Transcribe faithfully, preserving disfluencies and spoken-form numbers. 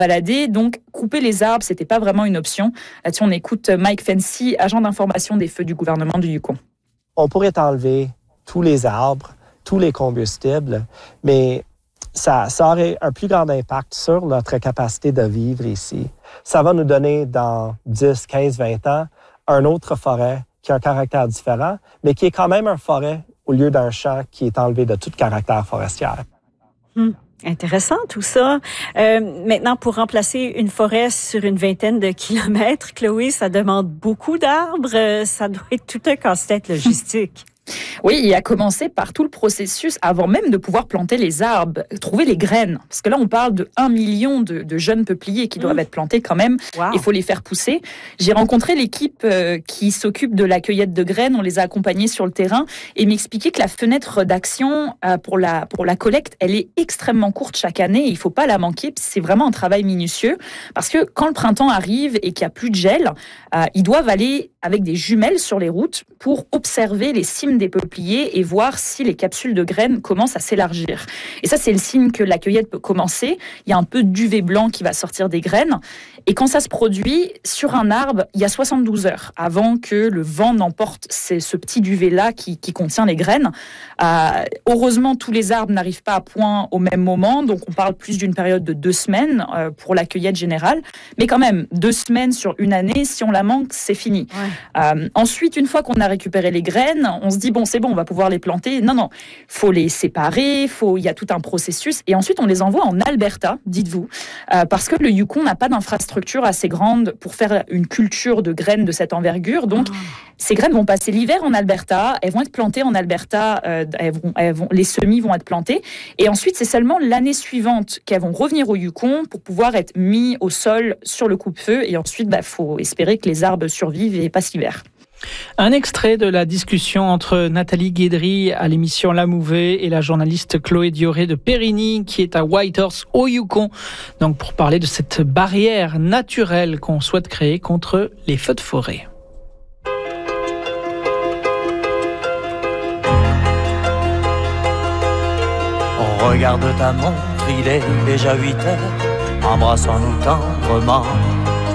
balader, donc couper les arbres, c'était pas vraiment une option. Là-dessus, on écoute Mike Fancy, agent d'information des feux du gouvernement du Yukon. On pourrait enlever tous les arbres, tous les combustibles, mais ça, ça aurait un plus grand impact sur notre capacité de vivre ici. Ça va nous donner dans dix, quinze, vingt ans une autre forêt qui a un caractère différent, mais qui est quand même une forêt au lieu d'un champ qui est enlevé de tout caractère forestier. Hum, intéressant tout ça. Euh, maintenant, pour remplacer une forêt sur une vingtaine de kilomètres, Chloé, ça demande beaucoup d'arbres. Ça doit être tout un casse-tête logistique. Oui, il a commencé par tout le processus avant même de pouvoir planter les arbres, trouver les graines. Parce que là, on parle de un million de, de jeunes peupliers qui doivent mmh. être plantés quand même. Wow. Il faut les faire pousser. J'ai rencontré l'équipe euh, qui s'occupe de la cueillette de graines. On les a accompagnés sur le terrain et m'expliquait que la fenêtre d'action euh, pour, la, pour la collecte, elle est extrêmement courte chaque année. Il ne faut pas la manquer. C'est vraiment un travail minutieux. Parce que quand le printemps arrive et qu'il n'y a plus de gel, euh, ils doivent aller avec des jumelles sur les routes pour observer les cimes des peupliers et voir si les capsules de graines commencent à s'élargir. Et ça, c'est le signe que la cueillette peut commencer. Il y a un peu d'U V blanc qui va sortir des graines. Et quand ça se produit, sur un arbre, il y a soixante-douze heures avant que le vent n'emporte ce petit U V-là qui, qui contient les graines. Euh, heureusement, tous les arbres n'arrivent pas à point au même moment. Donc, on parle plus d'une période de deux semaines euh, pour la cueillette générale. Mais quand même, deux semaines sur une année, si on la manque, c'est fini. Ouais. Euh, ensuite, une fois qu'on a récupéré les graines, on se dit, bon, c'est bon, on va pouvoir les planter. Non, non, il faut les séparer, faut, il y a tout un processus. Et ensuite, on les envoie en Alberta, dites-vous, euh, parce que le Yukon n'a pas d'infrastructure assez grande pour faire une culture de graines de cette envergure. Donc, oh. ces graines vont passer l'hiver en Alberta, elles vont être plantées en Alberta, euh, elles vont, elles vont, les semis vont être plantés. Et ensuite, c'est seulement l'année suivante qu'elles vont revenir au Yukon pour pouvoir être mis au sol sur le coupe-feu. Et ensuite, il bah, faut espérer que les arbres survivent et passent l'hiver. Un extrait de la discussion entre Nathalie Guédry à l'émission La Mouvée et la journaliste Chloé Dioré de Périgny qui est à Whitehorse au Yukon. Donc pour parler de cette barrière naturelle qu'on souhaite créer contre les feux de forêt. On regarde ta montre, il est déjà huit heures, embrassons-nous tendrement.